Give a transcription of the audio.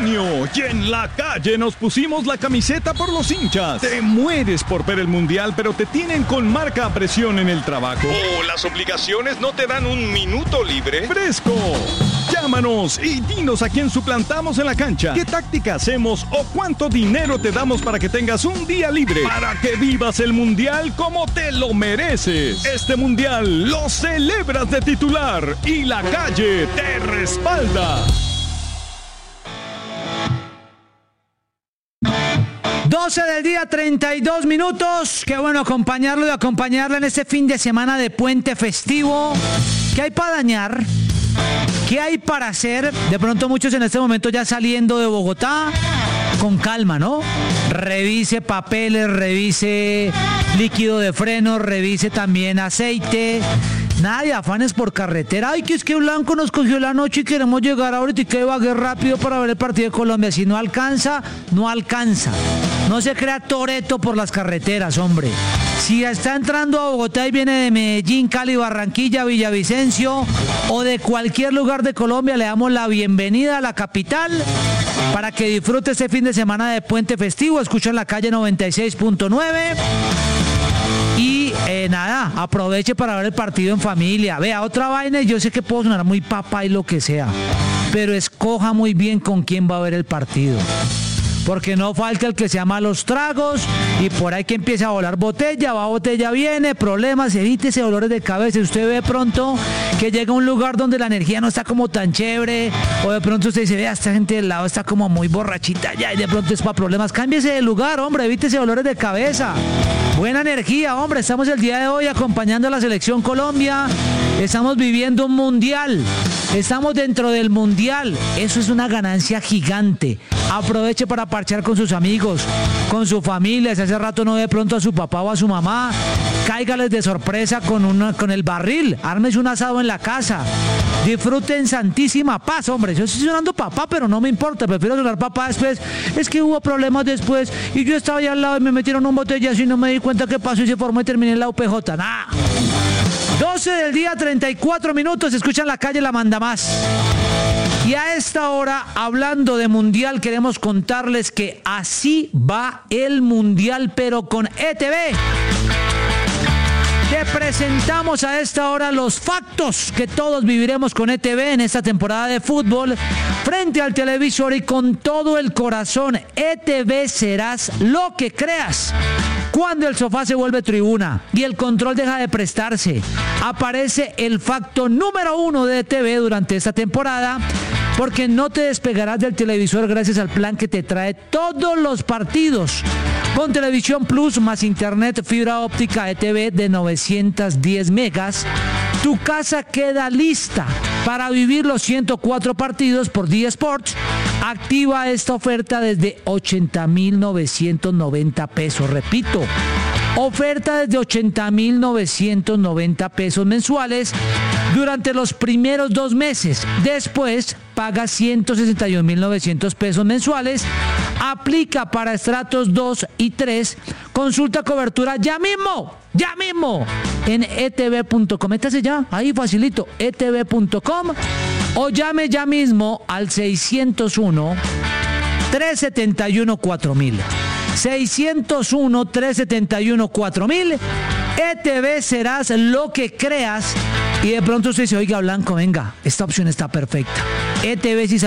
año y en la calle nos pusimos la camiseta por los hinchas. Te mueres por ver el mundial, pero te tienen con marca a presión en el trabajo. ¿O las obligaciones no te dan un minuto libre? ¡Fresco! Llámanos y dinos a quién suplantamos en la cancha, qué táctica hacemos o cuánto dinero te damos para que tengas un día libre, para que vivas el mundial como te lo mereces. Este mundial lo celebras de titular y la calle te respalda. 12 del día, 32 minutos. Qué bueno acompañarlo y acompañarla en este fin de semana de puente festivo. ¿Qué hay para dañar? ¿Qué hay para hacer? De pronto muchos en este momento ya saliendo de Bogotá. Con calma, ¿no? Revise papeles, revise líquido de freno, revise también aceite. Nada de afanes por carretera. Ay, que es que Blanco nos cogió la noche y queremos llegar ahorita y que baje rápido para ver el partido de Colombia. Si no alcanza, no alcanza. No se crea Toretto por las carreteras, hombre. Si está entrando a Bogotá y viene de Medellín, Cali, Barranquilla, Villavicencio o de cualquier lugar de Colombia, le damos la bienvenida a la capital para que disfrute este fin de semana de puente festivo. Escucha en la calle 96.9. Y nada, aproveche para ver el partido en familia. Vea, otra vaina, yo sé que puedo sonar muy papá y lo que sea, pero escoja muy bien con quién va a ver el partido. Porque no falta el que se llama los tragos y por ahí que empieza a volar botella, va botella, viene, problemas, evítese dolores de cabeza. Usted ve pronto que llega a un lugar donde la energía no está como tan chévere, o de pronto usted dice, vea, esta gente del lado está como muy borrachita ya y de pronto es para problemas. Cámbiese de lugar, hombre, evítese dolores de cabeza. Buena energía, hombre, estamos el día de hoy acompañando a la selección Colombia. Estamos viviendo un mundial, estamos dentro del mundial, eso es una ganancia gigante. Aproveche para parchar con sus amigos, con su familia. Si hace rato no ve pronto a su papá o a su mamá, cáigales de sorpresa con el barril, ármese un asado en la casa. Disfruten santísima paz, hombre. Yo estoy sonando papá, pero no me importa, prefiero sonar papá después. Es que hubo problemas después y yo estaba allá al lado y me metieron un botellazo y no me di cuenta qué pasó y se formó y terminé en la UPJ. Nah. 12 del día, 34 minutos. Escuchan la calle, la manda más. Y a esta hora, hablando de mundial, queremos contarles que así va el mundial, pero con ETV. Te presentamos a esta hora los factos que todos viviremos con ETV en esta temporada de fútbol. Frente al televisor y con todo el corazón, ETV serás lo que creas. Cuando el sofá se vuelve tribuna y el control deja de prestarse, aparece el facto número 1 de ETV durante esta temporada, porque no te despegarás del televisor gracias al plan que te trae todos los partidos. Con Televisión Plus más internet fibra óptica ETV de 910 megas, tu casa queda lista para vivir los 104 partidos por D Sports. Activa esta oferta desde 80,990 pesos. Repito, oferta desde 80,990 pesos mensuales durante los primeros 2 meses. Después paga 161,900 pesos mensuales. Aplica para estratos 2 y 3. Consulta cobertura ya mismo en etv.com. Métase ya, ahí facilito, etv.com, o llame ya mismo al 601-371-4000. 601-371-4000. ETV serás lo que creas. Y de pronto usted dice, oiga, Blanco, venga, esta opción está perfecta. ETV sí